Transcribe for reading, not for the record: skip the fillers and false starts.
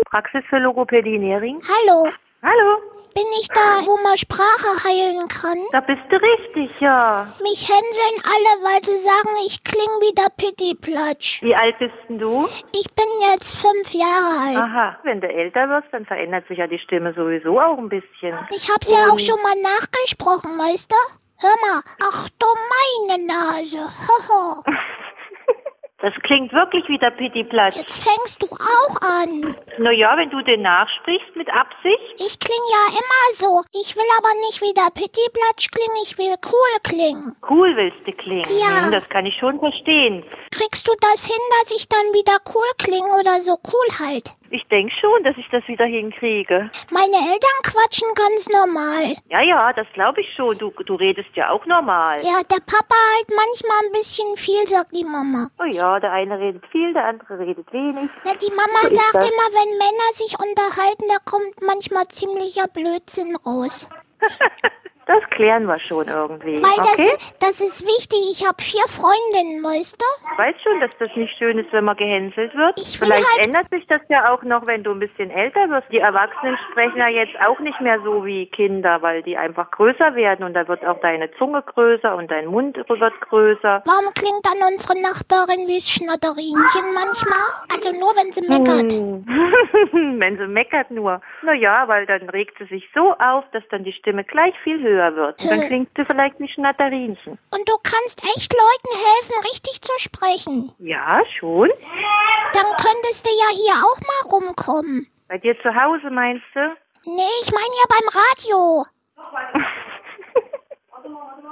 Praxis für Logopädie Nering. Hallo, Hallo, bin ich da, wo man Sprache heilen kann? da bist du richtig, ja. Mich hänseln alle, weil sie sagen, ich kling wie der Pittiplatsch. Wie alt bist denn du? Ich bin jetzt 5 Jahre alt. Aha, wenn du älter wirst, dann verändert sich ja die Stimme sowieso auch ein bisschen. Ich hab's ja auch schon mal nachgesprochen, weißt du? Hör mal, ach du meine Nase. Hoho. Das klingt wirklich wie der Pittiplatsch. Jetzt fängst du auch an. Naja, wenn du den nachsprichst mit Absicht. Ich kling ja immer so. Ich will aber nicht wie der Pittiplatsch klingen, ich will cool klingen. Cool willst du klingen. Ja. Das kann ich schon verstehen. Kriegst du das hin, dass ich dann wieder cool klinge oder so cool halt? Ich denke schon, dass ich das wieder hinkriege. Meine Eltern quatschen ganz normal. Ja, das glaube ich schon. Du redest ja auch normal. Ja, der Papa halt manchmal ein bisschen viel, sagt die Mama. Oh ja, der eine redet viel, der andere redet wenig. Na, die Mama So ist sagt das. immer, wenn Männer sich unterhalten, da kommt manchmal ziemlicher Blödsinn raus. Das klären wir schon irgendwie, Weil okay? das ist wichtig. Ich habe 4 Freundinnen, weißt du? Ich weiß schon, dass das nicht schön ist, wenn man gehänselt wird. Ich will Vielleicht halt- ändert sich das ja auch noch, wenn du ein bisschen älter wirst. Die Erwachsenen sprechen ja jetzt auch nicht mehr so wie Kinder, weil die einfach größer werden und da wird auch deine Zunge größer und dein Mund wird größer. Warum klingt dann unsere Nachbarin wie das Schnatterinchen manchmal? Also nur, wenn sie meckert. Wenn sie meckert nur. Naja, weil dann regt sie sich so auf, dass dann die Stimme gleich viel höher wird. Und dann klingt sie vielleicht wie Schnatterinchen. Und du kannst echt Leuten helfen, richtig zu sprechen. Ja, schon. Dann könntest du ja hier auch mal rumkommen. Bei dir zu Hause meinst du? Nee, ich meine ja beim Radio.